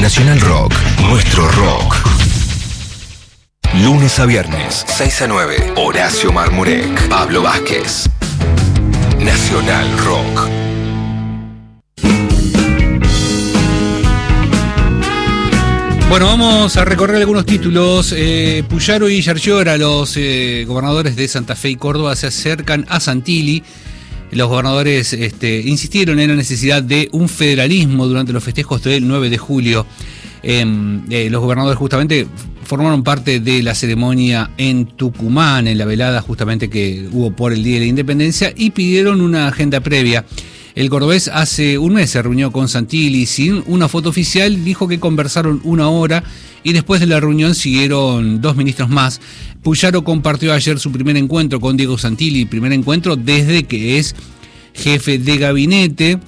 Nacional Rock, nuestro rock. Lunes a viernes, 6 a 9, Horacio Marmurek, Pablo Vázquez. Nacional Rock. Bueno, vamos a recorrer algunos títulos. Puyaro y Yarlora, los gobernadores de Santa Fe y Córdoba, se acercan a Santilli. Los gobernadores insistieron en la necesidad de un federalismo durante los festejos del 9 de julio. Los gobernadores justamente formaron parte de la ceremonia en Tucumán, en la velada justamente que hubo por el Día de la Independencia, y pidieron una agenda previa. El cordobés hace un mes se reunió con Santilli sin una foto oficial, dijo que conversaron 1 hora y después de la reunión siguieron 2 ministros más. Puyaro compartió ayer su primer encuentro con Diego Santilli, primer encuentro desde que es jefe de gabinete.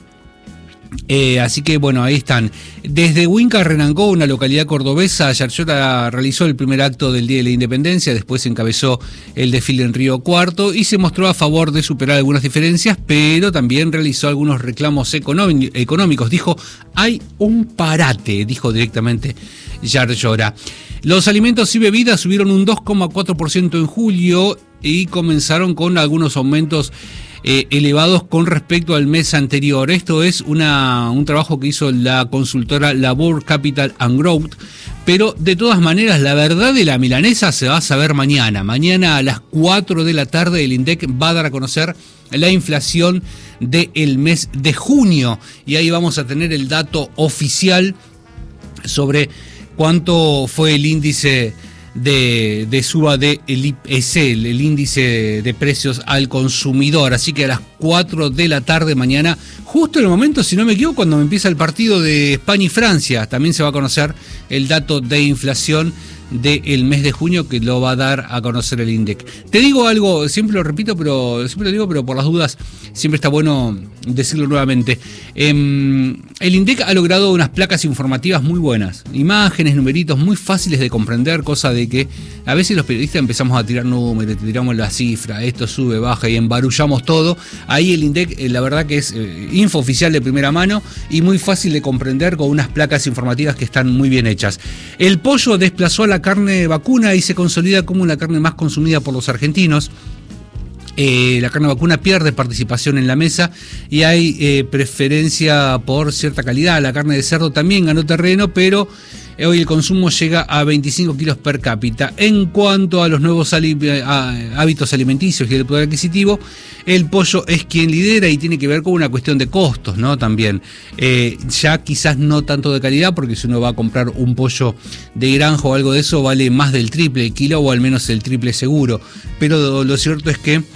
Así que bueno, ahí están. Desde Huinca Renangó, una localidad cordobesa, Yarlora realizó el primer acto del Día de la Independencia, después encabezó el desfile en Río Cuarto y se mostró a favor de superar algunas diferencias, pero también realizó algunos reclamos económicos. Dijo, hay un parate, dijo directamente Yarlora. Los alimentos y bebidas subieron un 2,4% en julio y comenzaron con algunos aumentos elevados con respecto al mes anterior. Esto es un trabajo que hizo la consultora Labor Capital and Growth, pero de todas maneras la verdad de la milanesa se va a saber mañana. Mañana a las 4 de la tarde el INDEC va a dar a conocer la inflación del mes de junio y ahí vamos a tener el dato oficial sobre cuánto fue el índice de suba del IPC, el índice de precios al consumidor. Así que a las 4 de la tarde mañana, justo en el momento, si no me equivoco, cuando empieza el partido de España y Francia, también se va a conocer el dato de inflación del mes de junio que lo va a dar a conocer el INDEC. Te digo algo, siempre lo repito, pero por las dudas siempre está bueno decirlo nuevamente. El INDEC ha logrado unas placas informativas muy buenas, imágenes, numeritos muy fáciles de comprender, cosa de que a veces los periodistas empezamos a tirar números, tiramos la cifra, esto sube, baja y embarullamos todo. Ahí el INDEC, la verdad que es info oficial de primera mano y muy fácil de comprender con unas placas informativas que están muy bien hechas. El pollo desplazó a la carne vacuna y se consolida como la carne más consumida por los argentinos. La carne vacuna pierde participación en la mesa y hay preferencia por cierta calidad. La carne de cerdo también ganó terreno, pero hoy el consumo llega a 25 kilos per cápita. En cuanto a los nuevos hábitos alimenticios y el poder adquisitivo, el pollo es quien lidera y tiene que ver con una cuestión de costos, ¿no? También. Ya quizás no tanto de calidad, porque si uno va a comprar un pollo de granja o algo de eso, vale más del triple el kilo o al menos el triple seguro. Pero lo cierto es que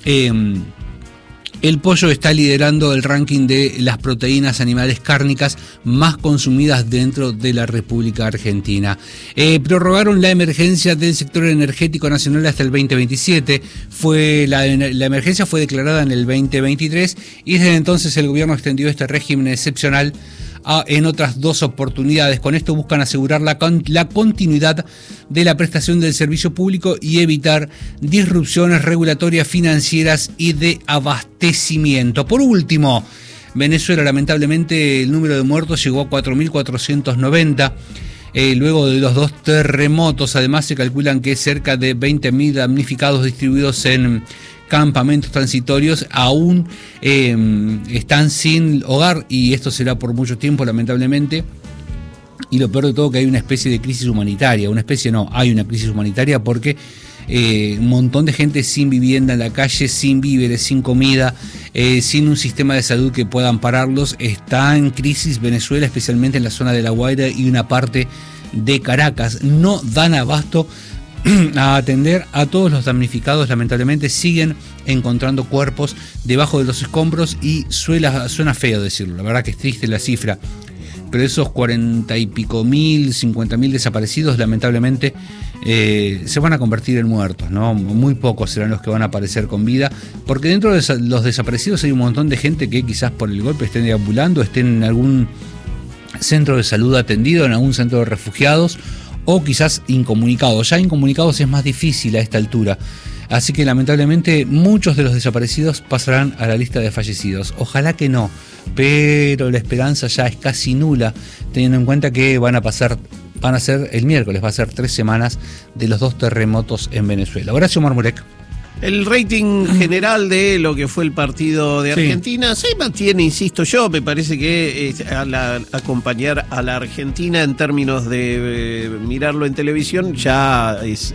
el pollo está liderando el ranking de las proteínas animales cárnicas más consumidas dentro de la República Argentina. Prorrogaron la emergencia del sector energético nacional hasta el 2027. La emergencia fue declarada en el 2023 y desde entonces el gobierno extendió este régimen excepcional en otras 2 oportunidades. Con esto buscan asegurar la continuidad de la prestación del servicio público y evitar disrupciones regulatorias, financieras y de abastecimiento. Por último, Venezuela, lamentablemente, el número de muertos llegó a 4.490. Luego de los 2 terremotos, además se calculan que cerca de 20.000 damnificados distribuidos en campamentos transitorios aún están sin hogar y esto será por mucho tiempo, lamentablemente. Y lo peor de todo, que hay una especie de crisis humanitaria. Hay una crisis humanitaria porque un montón de gente sin vivienda en la calle, sin víveres, sin comida, sin un sistema de salud que pueda ampararlos. Está en crisis Venezuela, especialmente en la zona de La Guaira y una parte de Caracas. No dan abasto a atender a todos los damnificados. Lamentablemente siguen encontrando cuerpos debajo de los escombros y suena feo decirlo, la verdad que es triste la cifra, pero esos 40 y pico mil, 50.000 desaparecidos lamentablemente se van a convertir en muertos, ¿no? Muy pocos serán los que van a aparecer con vida, porque dentro de los desaparecidos hay un montón de gente que quizás por el golpe estén deambulando, estén en algún centro de salud atendido, en algún centro de refugiados, o quizás incomunicados. Ya incomunicados es más difícil a esta altura. Así que lamentablemente muchos de los desaparecidos pasarán a la lista de fallecidos. Ojalá que no, pero la esperanza ya es casi nula, teniendo en cuenta que van a ser el miércoles, va a ser 3 semanas de los 2 terremotos en Venezuela. Horacio Marmurek. El rating general de lo que fue el partido de Argentina se mantiene, insisto yo, me parece que acompañar a la Argentina en términos de mirarlo en televisión ya es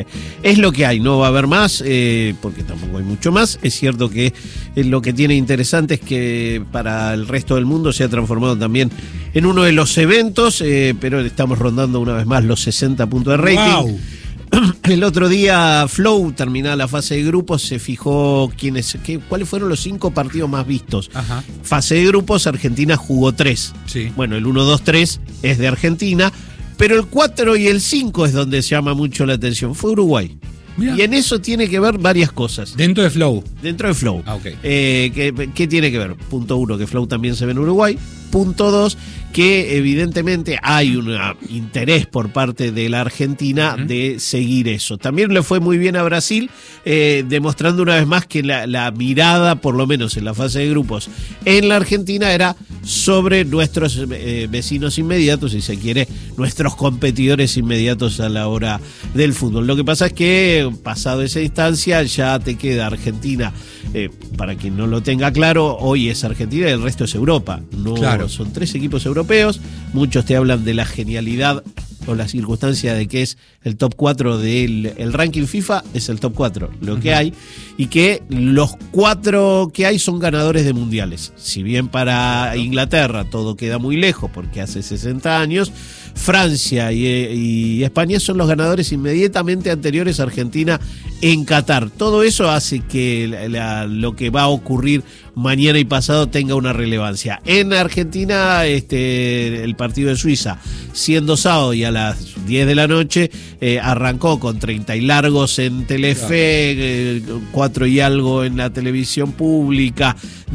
lo que hay, no va a haber más, porque tampoco hay mucho más. Es cierto que lo que tiene interesante es que para el resto del mundo se ha transformado también en uno de los eventos, pero estamos rondando una vez más los 60 puntos de rating. ¡Wow! El otro día Flow, terminada la fase de grupos, se fijó cuáles fueron los 5 partidos más vistos. Ajá. Fase de grupos, Argentina jugó 3. Sí. Bueno, el 1-2-3 es de Argentina, pero el 4 y el 5 es donde se llama mucho la atención. Fue Uruguay. Mirá. Y en eso tiene que ver varias cosas. ¿Dentro de Flow? Dentro de Flow. Ah, okay. ¿Qué tiene que ver? Punto 1, que Flow también se ve en Uruguay. Punto 2, que evidentemente hay un interés por parte de la Argentina de seguir eso. También le fue muy bien a Brasil, demostrando una vez más que la mirada, por lo menos en la fase de grupos, en la Argentina era sobre nuestros vecinos inmediatos, si se quiere, nuestros competidores inmediatos a la hora del fútbol. Lo que pasa es que, pasado esa instancia, ya te queda Argentina. Para quien no lo tenga claro, hoy es Argentina y el resto es Europa. No, claro. Son 3 equipos europeos. Muchos te hablan de la genialidad o la circunstancia de que es el top 4 del ranking FIFA, es el top 4 lo que hay, y que los 4 que hay son ganadores de mundiales. Si bien para Inglaterra todo queda muy lejos porque hace 60 años, Francia y España son los ganadores inmediatamente anteriores a Argentina en Qatar. Todo eso hace que lo que va a ocurrir mañana y pasado tenga una relevancia. En Argentina, el partido de Suiza, siendo sábado y a las 10 de la noche, arrancó con 30 y largos en Telefe, 4 y algo en la televisión pública,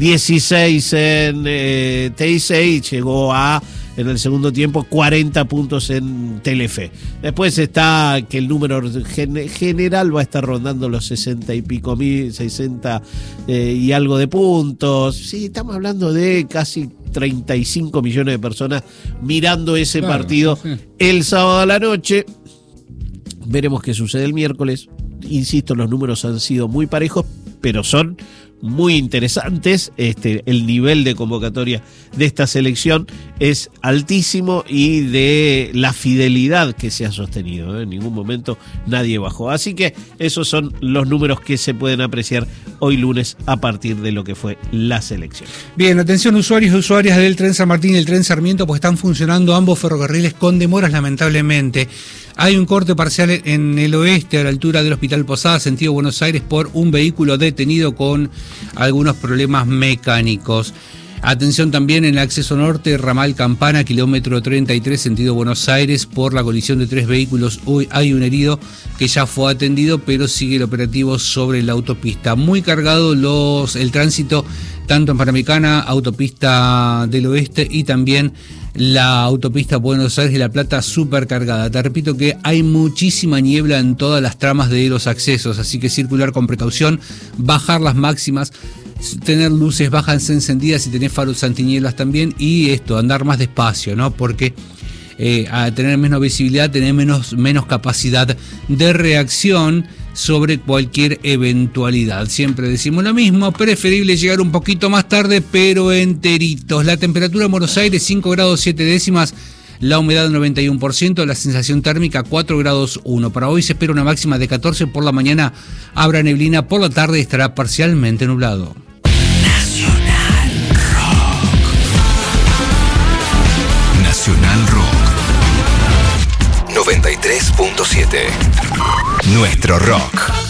16 en TI6, llegó a, en el segundo tiempo, 40 puntos en Telefe. Después está que el número general va a estar rondando los 60 y pico mil, 60 y algo de puntos. Sí, estamos hablando de casi 35 millones de personas mirando ese partido el sábado a la noche. Veremos qué sucede el miércoles. Insisto, los números han sido muy parejos, pero son muy interesantes. El nivel de convocatoria de esta selección es altísimo y de la fidelidad que se ha sostenido. En ningún momento nadie bajó. Así que esos son los números que se pueden apreciar hoy lunes a partir de lo que fue la selección. Bien, atención usuarios y usuarias del tren San Martín y el tren Sarmiento, pues están funcionando ambos ferrocarriles con demoras lamentablemente. Hay un corte parcial en el oeste, a la altura del Hospital Posada, sentido Buenos Aires, por un vehículo detenido con algunos problemas mecánicos. Atención también en el acceso norte, ramal Campana, kilómetro 33, sentido Buenos Aires, por la colisión de 3 vehículos. Hoy hay un herido que ya fue atendido, pero sigue el operativo sobre la autopista. Muy cargado el tránsito, tanto en Panamericana, autopista del oeste, y también la autopista Buenos Aires y La Plata supercargada. Te repito que hay muchísima niebla en todas las tramas de los accesos, así que circular con precaución, bajar las máximas, tener luces bajas encendidas y tener faros antinieblas también, y andar más despacio, ¿no? Porque a tener menos visibilidad, tener menos capacidad de reacción sobre cualquier eventualidad. Siempre decimos lo mismo, preferible llegar un poquito más tarde, pero enteritos. La temperatura en Buenos Aires 5 grados 7 décimas, la humedad 91%, la sensación térmica 4 grados 1. Para hoy se espera una máxima de 14, por la mañana habrá neblina, por la tarde estará parcialmente nublado. Nacional Rock. Nacional Rock 93.7. Nuestro rock.